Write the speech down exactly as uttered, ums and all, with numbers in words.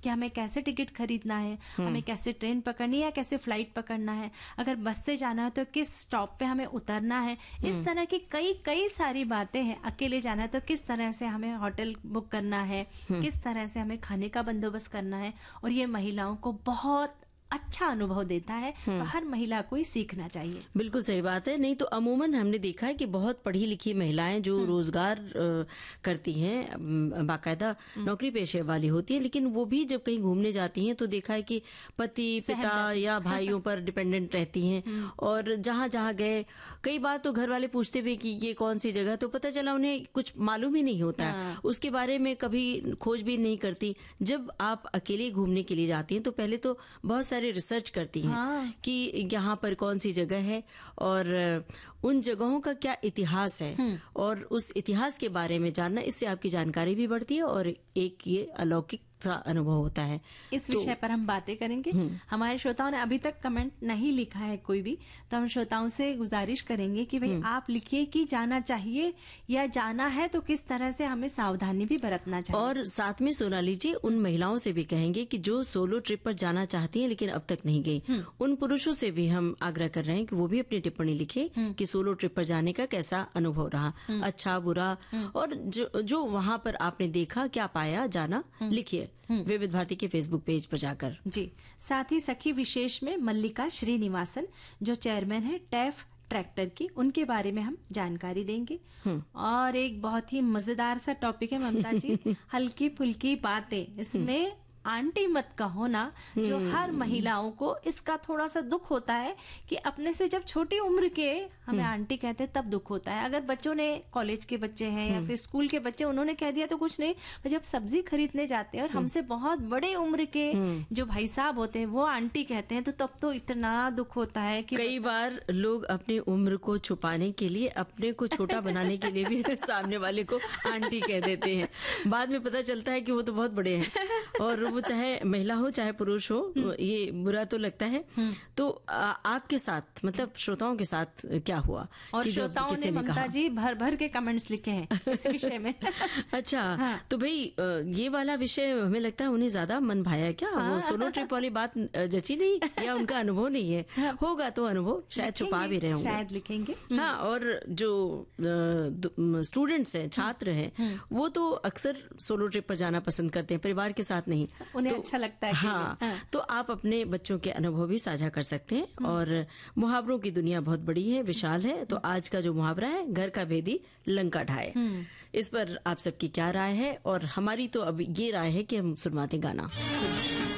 कि हमें कैसे टिकट खरीदना है, हमें कैसे ट्रेन पकड़नी है, कैसे फ्लाइट पकड़ना है, अगर बस से जाना है तो किस स्टॉप पे हमें उतरना है। इस तरह की कई कई सारी बातें हैं। अकेले जाना है तो किस तरह से हमें होटल बुक करना है, किस तरह से हमें खाने का बंदोबस्त करना है। और ये महिलाओं को बहुत अच्छा अनुभव देता है, तो हर महिला को ही सीखना चाहिए। बिल्कुल सही बात है। नहीं तो अमूमन हमने देखा है कि बहुत पढ़ी लिखी महिलाएं जो रोजगार करती हैं, बाकायदा नौकरी पेशे वाली होती हैं, लेकिन वो भी जब कहीं घूमने जाती हैं तो देखा है कि पति पिता या भाइयों पर डिपेंडेंट रहती हैं। और जहां जहां गए, कई बार तो घर वाले पूछते भी कि ये कौन सी जगह, तो पता चला उन्हें कुछ मालूम ही नहीं होता है, उसके बारे में कभी खोजबीन नहीं करती। जब आप अकेले घूमने के लिए जाती हैं तो पहले तो बहुत सारे रिसर्च करती हैं हाँ। कि यहाँ पर कौन सी जगह है और उन जगहों का क्या इतिहास है, और उस इतिहास के बारे में जानना, इससे आपकी जानकारी भी बढ़ती है और एक ये अलौकिक सा अनुभव होता है। इस तो, विषय पर हम बातें करेंगे। हमारे श्रोताओं ने अभी तक कमेंट नहीं लिखा है कोई भी, तो हम श्रोताओं से गुजारिश करेंगे कि भाई आप लिखिए कि जाना चाहिए या जाना है तो किस तरह से हमें सावधानी भी बरतना चाहिए। और साथ में सोनाली जी, उन महिलाओं से भी कहेंगे कि जो सोलो ट्रिप पर जाना चाहती हैं लेकिन अब तक नहीं गई, उन पुरुषों से भी हम आग्रह कर रहे हैं कि वो भी अपनी टिप्पणी लिखे कि सोलो ट्रिप पर जाने का कैसा अनुभव रहा, अच्छा बुरा, और जो, जो वहां पर आपने देखा, क्या पाया, जाना, लिखिए विविध भारती के फेसबुक पेज पर जाकर। जी, साथ ही सखी विशेष में मल्लिका श्रीनिवासन जो चेयरमैन है टैफ ट्रैक्टर की, उनके बारे में हम जानकारी देंगे। और एक बहुत ही मजेदार सा टॉपिक है ममता जी, हल्की फुल्की बातें, इसमें आंटी मत कहो ना, जो हर महिलाओं को इसका थोड़ा सा दुख होता है कि अपने से जब छोटी उम्र के हमें आंटी कहते हैं तब दुख होता है। अगर बच्चों ने, कॉलेज के बच्चे हैं या फिर स्कूल के बच्चे, उन्होंने कह दिया तो कुछ नहीं, जब सब्जी खरीदने जाते हैं और हमसे बहुत बड़े उम्र के जो भाई साहब होते हैं वो आंटी कहते हैं, तो तब तो इतना दुख होता है कि कई बार लोग अपनी उम्र को छुपाने के लिए, अपने को छोटा बनाने के लिए भी सामने वाले को आंटी कह देते हैं। बाद में पता चलता है कि वो तो बहुत बड़े हैं, और वो चाहे महिला हो चाहे पुरुष हो, ये बुरा तो लगता है। तो आ, आपके साथ, मतलब श्रोताओं के साथ क्या हुआ? और श्रोताओं ने ममता जी भर भर के कमेंट्स लिखे हैं इस विषय में। अच्छा, हाँ। तो भाई ये वाला विषय हमें लगता है उन्हें ज्यादा मन भाया क्या? हाँ। वो सोलो ट्रिप वाली बात जची नहीं, या उनका अनुभव नहीं है? हाँ। होगा तो अनुभव शायद छुपा भी रहे होंगे, शायद लिखेंगे। हाँ, और जो स्टूडेंट्स हैं, छात्र हैं, वो तो अक्सर सोलो ट्रिप पर जाना पसंद करते हैं, परिवार के साथ नहीं, उन्हें तो, अच्छा लगता है। हाँ, हाँ, तो आप अपने बच्चों के अनुभव भी साझा कर सकते हैं। और मुहावरों की दुनिया बहुत बड़ी है, विशाल है। तो आज का जो मुहावरा है, घर का भेदी लंका ढाए, इस पर आप सबकी क्या राय है? और हमारी तो अब ये राय है कि हम सुनवाते गाना।